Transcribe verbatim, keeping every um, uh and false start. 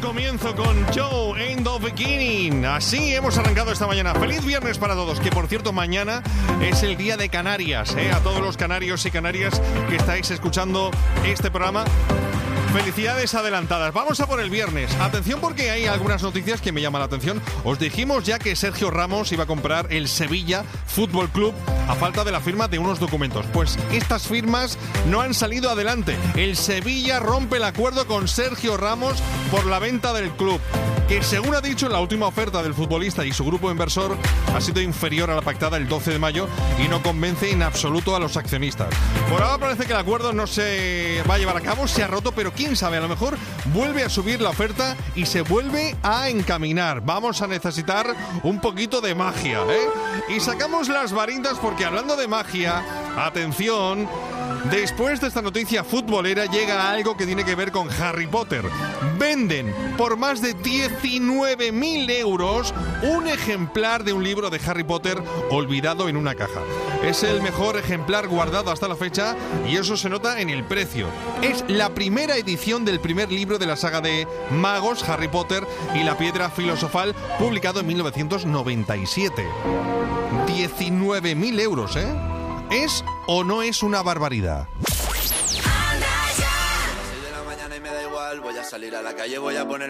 comienzo con Joe End of Beginning. Así hemos arrancado esta mañana. Feliz viernes para todos, que por cierto mañana es el día de Canarias, ¿eh? A todos los canarios y canarias que estáis escuchando este programa, felicidades adelantadas. Vamos a por el viernes. Atención, porque hay algunas noticias que me llaman la atención. Os dijimos ya que Sergio Ramos iba a comprar el Sevilla Fútbol Club a falta de la firma de unos documentos. Pues estas firmas no han salido adelante. El Sevilla rompe el acuerdo con Sergio Ramos por la venta del club, que según ha dicho, la última oferta del futbolista y su grupo inversor ha sido inferior a la pactada el doce de mayo y no convence en absoluto a los accionistas. Por ahora parece que el acuerdo no se va a llevar a cabo, se ha roto, pero quién sabe, a lo mejor vuelve a subir la oferta y se vuelve a encaminar. Vamos a necesitar un poquito de magia, ¿eh? Y sacamos las varitas porque, hablando de magia, atención, después de esta noticia futbolera llega algo que tiene que ver con Harry Potter. Venden por más de diecinueve mil euros un ejemplar de un libro de Harry Potter olvidado en una caja. Es el mejor ejemplar guardado hasta la fecha y eso se nota en el precio. Es la primera edición del primer libro de la saga de magos, Harry Potter y la Piedra Filosofal, publicado en mil novecientos noventa y siete. diecinueve mil euros, ¿eh? ¿Es o no es una barbaridad? seis de la mañana y me da igual, voy a salir a la calle, voy a poner